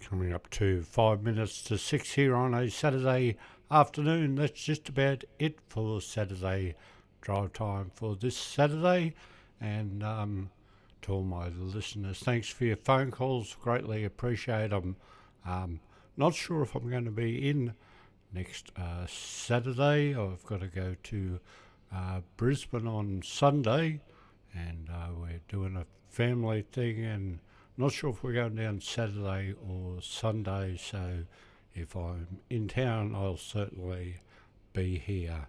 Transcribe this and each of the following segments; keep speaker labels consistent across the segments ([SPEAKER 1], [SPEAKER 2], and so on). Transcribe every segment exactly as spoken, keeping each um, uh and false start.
[SPEAKER 1] Coming up to five minutes to six here on a Saturday afternoon. That's just about it for Saturday drive time for this Saturday. And um, to all my listeners, thanks for your phone calls. Greatly appreciate them. Um, not sure if I'm going to be in next uh, Saturday. I've got to go to uh, Brisbane on Sunday, and uh, we're doing a family thing, and not sure if we're going down Saturday or Sunday, so if I'm in town, I'll certainly be here.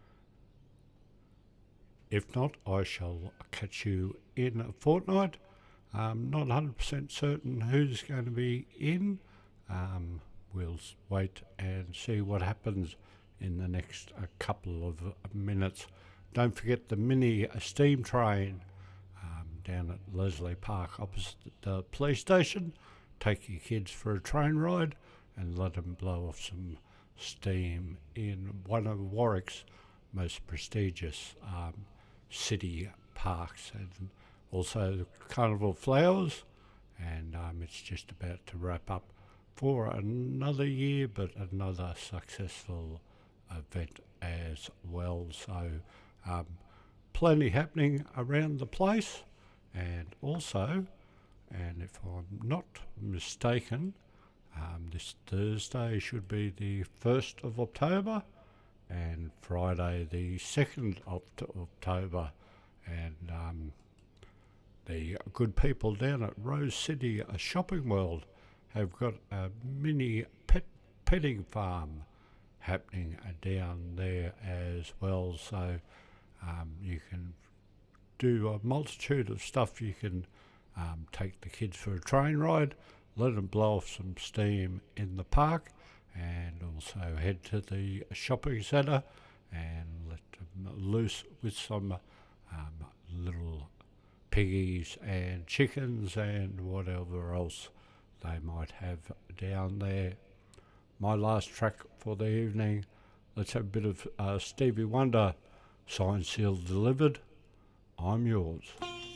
[SPEAKER 1] If not, I shall catch you in a fortnight. I'm not one hundred percent certain who's going to be in. Um, we'll wait and see what happens in the next uh, couple of minutes. Don't forget the mini steam train down at Leslie Park opposite the police station. Take your kids for a train ride and let them blow off some steam in one of Warwick's most prestigious um, city parks, and also the Carnival Flowers. And um, it's just about to wrap up for another year, but another successful event as well. So um, plenty happening around the place. And also, and if I'm not mistaken, um, this Thursday should be the first of October, and Friday the second of October. And um, the good people down at Rose City a Shopping World have got a mini pet petting farm happening down there as well. So um, you can do a multitude of stuff. You can um, take the kids for a train ride, let them blow off some steam in the park, and also head to the shopping centre and let them loose with some um, little piggies and chickens and whatever else they might have down there. My last track for the evening, let's have a bit of uh, Stevie Wonder, Signed, Sealed, Delivered. I'm yours.